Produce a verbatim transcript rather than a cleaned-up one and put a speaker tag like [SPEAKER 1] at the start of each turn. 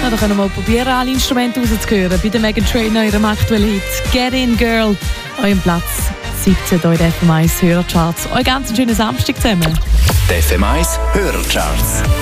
[SPEAKER 1] oder können wir mal probieren, alle Instrumente rauszuhören bei der Meghan Trainor, ihrem aktuellen Hit «Get In Girl». Euren Platz siebzehn hier in den F M eins Hörercharts. Euch ganz einen schönen Samstag zusammen.
[SPEAKER 2] Die F M eins Hörercharts.